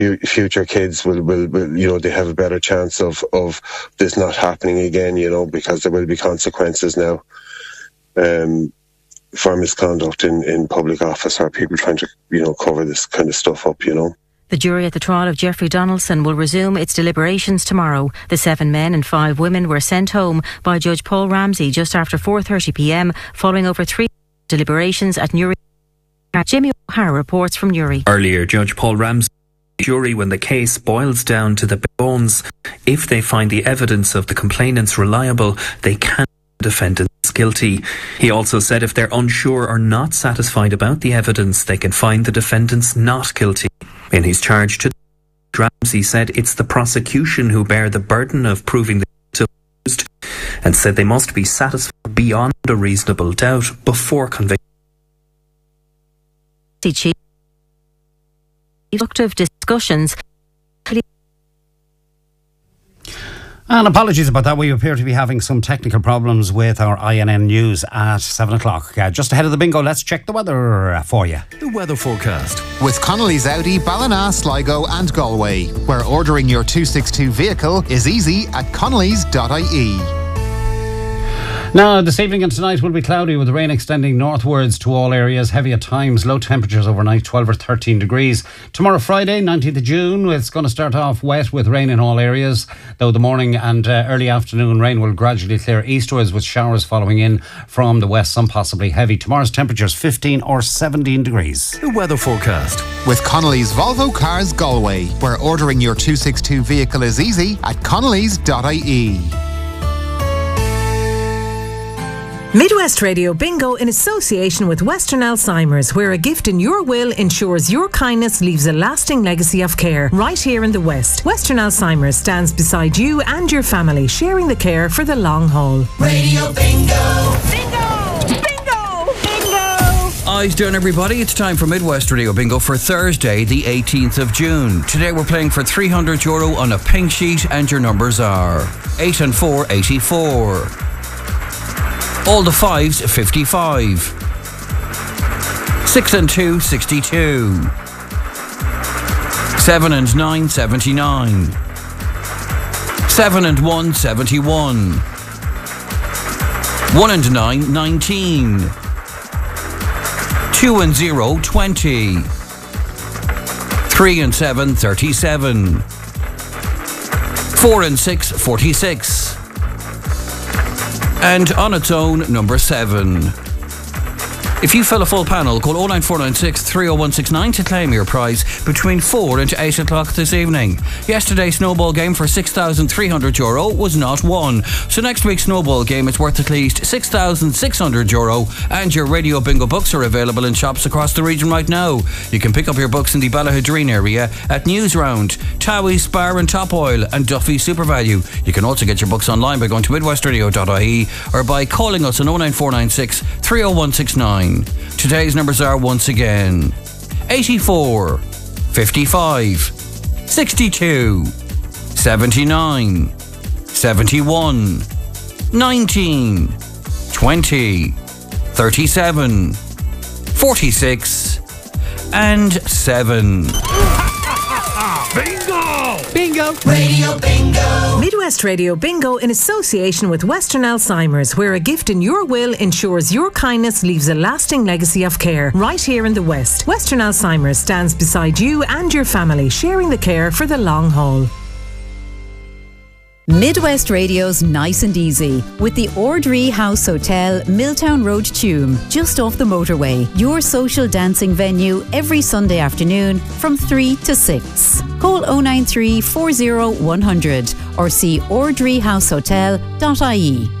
future kids will they have a better chance of this not happening again, because there will be consequences now for misconduct in public office, or people trying to cover this kind of stuff up. The jury at the trial of Jeffrey Donaldson will resume its deliberations tomorrow. The 7 men and 5 women were sent home by Judge Paul Ramsey just after 4:30 p.m, following over 3 deliberations at Newry. Jimmy O'Hara reports from Newry. Earlier, Judge Paul Ramsey jury when the case boils down to the bones. If they find the evidence of the complainants reliable, they can defendants guilty. He also said if they're unsure or not satisfied about the evidence, they can find the defendants not guilty. In his charge to Ramsey said it's the prosecution who bear the burden of proving the accused, and said they must be satisfied beyond a reasonable doubt before conviction. Productive discussions. And apologies about that. We appear to be having some technical problems with our INN News at 7 o'clock. Just ahead of the bingo, let's check the weather for you. The weather forecast. With Connolly's Audi, Ballina, Sligo and Galway, where ordering your 262 vehicle is easy at connolly's.ie. Now, this evening and tonight will be cloudy with rain extending northwards to all areas, heavy at times, low temperatures overnight, 12 or 13 degrees. Tomorrow, Friday, 19th of June, it's going to start off wet with rain in all areas, though the morning and early afternoon rain will gradually clear eastwards with showers following in from the west, some possibly heavy. Tomorrow's temperatures 15 or 17 degrees. The weather forecast. With Connolly's Volvo Cars Galway, where ordering your 262 vehicle is easy at connolly's.ie. Midwest Radio Bingo in association with Western Alzheimer's, where a gift in your will ensures your kindness leaves a lasting legacy of care. Right here in the West, Western Alzheimer's stands beside you and your family, sharing the care for the long haul. Radio Bingo! Bingo! Bingo! Bingo! Eyes down, everybody. It's time for Midwest Radio Bingo for Thursday, the 18th of June. Today we're playing for €300 on a pink sheet, and your numbers are 8 and 4, 84. All the 5s, 55. 6 and 2, 62. 7 and 9, 79. 7 and 1, 71. 1 and 9, 19. 2 and 0, 20. 3 and 7, 37. 4 and 6, 46. And on its own, number 7. If you fill a full panel, call 09496 30169 to claim your prize between 4 and 8 o'clock this evening. Yesterday's snowball game for €6,300 was not won. So next week's snowball game is worth at least €6,600, and your Radio Bingo books are available in shops across the region right now. You can pick up your books in the Ballahadreen area at Newsround, Towie, Spar and Top Oil and Duffy SuperValue. You can also get your books online by going to midwestradio.ie or by calling us on 09496 30169. Today's numbers are once again 84, 55, 62, 79, 71, 19, 20, 37, 46 and 7. Bingo! Bingo! Radio Bingo! Midwest Radio Bingo in association with Western Alzheimer's, where a gift in your will ensures your kindness leaves a lasting legacy of care. Right here in the West, Western Alzheimer's stands beside you and your family, sharing the care for the long haul. Midwest Radio's Nice and Easy with the Ordree House Hotel, Milltown Road, Tuam, just off the motorway. Your social dancing venue every Sunday afternoon from 3 to 6. Call 093 40 100 or see ordreehousehotel.ie.